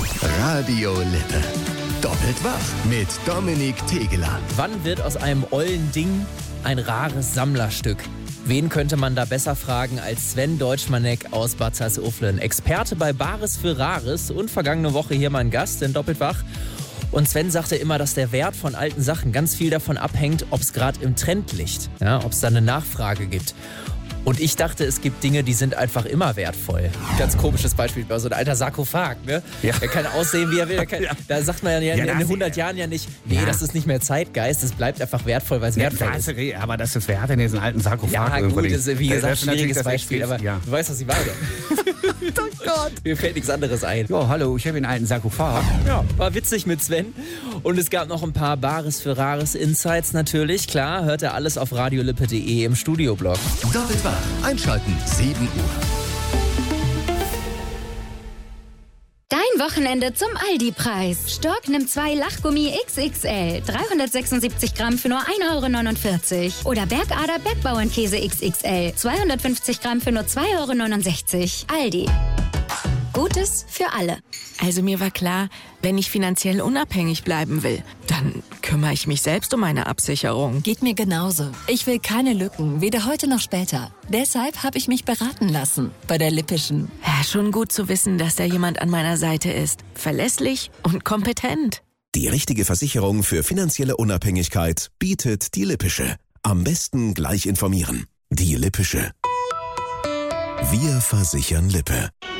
Radio Lippe. Doppelt wach mit Dominik Tegeler. Wann wird aus einem ollen Ding ein rares Sammlerstück? Wen könnte man da besser fragen als Sven Deutschmanek aus Bad Salzuflen? Experte bei Bares für Rares und vergangene Woche hier mein Gast in Doppelt wach. Und Sven sagte immer, dass der Wert von alten Sachen ganz viel davon abhängt, ob es gerade im Trend liegt, ja, ob es da eine Nachfrage gibt. Und ich dachte, es gibt Dinge, die sind einfach immer wertvoll. Ganz komisches Beispiel, so ein alter Sarkophag, ne? Ja. Der kann aussehen, wie er will. Da sagt man ja in 100 Jahren ja nicht, nee, das ist nicht mehr Zeitgeist, das bleibt einfach wertvoll, weil es wertvoll ist. Aber das ist, wer hat denn diesen alten Sarkophag? Ja, gut, das ist, wie gesagt, ein schwieriges Beispiel, aber ja. Du weißt, was ich meine. Oh Gott. Mir fällt nichts anderes ein. Jo, hallo, ich habe einen alten Sarkophag. Ja, war witzig mit Sven. Und es gab noch ein paar Bares für Rares Insights natürlich. Klar, hört ihr alles auf radiolippe.de im Studioblog. Doppelt wach. Einschalten, 7 Uhr. Dein Wochenende zum Aldi-Preis. Stork nimmt 2 Lachgummi XXL. 376 Gramm für nur 1,49 €. Oder Bergader Bergbauernkäse XXL. 250 Gramm für nur 2,69 €. Aldi. Gutes für alle. Also mir war klar, wenn ich finanziell unabhängig bleiben will, dann kümmere ich mich selbst um meine Absicherung. Geht mir genauso. Ich will keine Lücken, weder heute noch später. Deshalb habe ich mich beraten lassen bei der Lippischen. Ja, schon gut zu wissen, dass da jemand an meiner Seite ist. Verlässlich und kompetent. Die richtige Versicherung für finanzielle Unabhängigkeit bietet die Lippische. Am besten gleich informieren. Die Lippische. Wir versichern Lippe.